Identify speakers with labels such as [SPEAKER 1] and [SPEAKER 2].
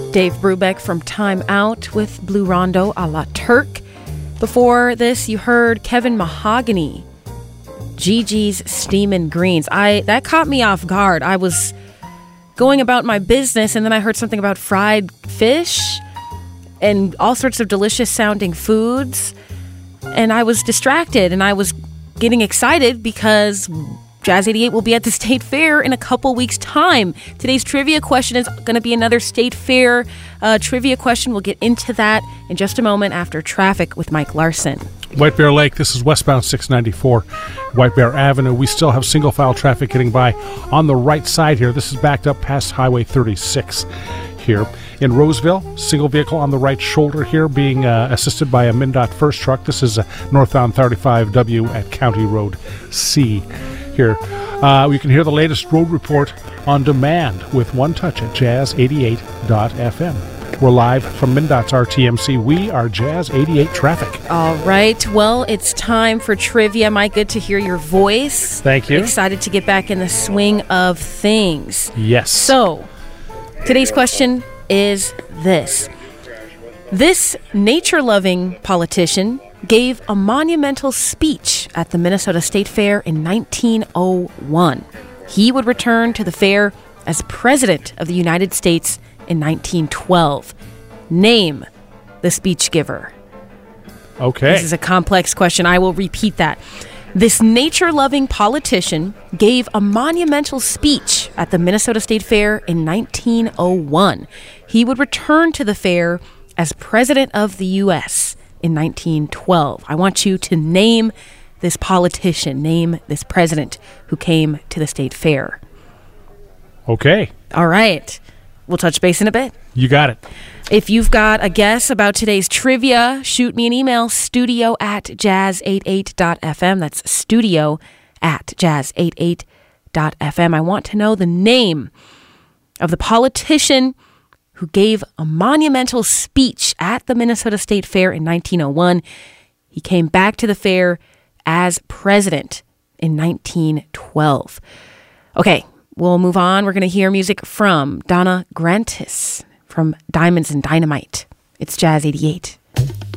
[SPEAKER 1] Dave Brubeck from Time Out with Blue Rondo a la Turk. Before this, you heard Kevin Mahogany, Gigi's Steamin' Greens. That caught me off guard. I was going about my business, and then I heard something about fried fish and all sorts of delicious sounding foods, and I was distracted, and I was getting excited because Jazz 88 will be at the State Fair in a couple weeks' time. Today's trivia question is going to be another State Fair trivia question. We'll get into that in just a moment after traffic with Mike Larson.
[SPEAKER 2] White Bear Lake, this is westbound 694, White Bear Avenue. We still have single-file traffic getting by on the right side here. This is backed up past Highway 36 here. In Roseville, single vehicle on the right shoulder here being assisted by a MnDOT first truck. This is northbound 35W at County Road C here. You can hear the latest road report on demand with One Touch at jazz88.fm. We're live from MnDOT's RTMC. We are Jazz 88 Traffic.
[SPEAKER 1] All right. Well, it's time for trivia. Mike, good to hear your voice.
[SPEAKER 2] Thank you.
[SPEAKER 1] Excited to get back in the swing of things.
[SPEAKER 2] Yes.
[SPEAKER 1] So, today's question is this. This nature-loving politician gave a monumental speech at the Minnesota State Fair in 1901. He would return to the fair as President of the United States in 1912. Name the speech giver.
[SPEAKER 2] Okay.
[SPEAKER 1] This is a complex question. I will repeat that. This nature-loving politician gave a monumental speech at the Minnesota State Fair in 1901. He would return to the fair as President of the U.S. in 1912. I want you to name this politician, name this president who came to the State Fair.
[SPEAKER 2] Okay.
[SPEAKER 1] All right. We'll touch base in a bit.
[SPEAKER 2] You got it.
[SPEAKER 1] If you've got a guess about today's trivia, shoot me an email, studio@jazz88.fm. That's studio@jazz88.fm. I want to know the name of the politician who gave a monumental speech at the Minnesota State Fair in 1901. He came back to the fair as president in 1912. Okay. We'll move on. We're going to hear music from Donna Grantis from Diamonds and Dynamite. It's Jazz 88.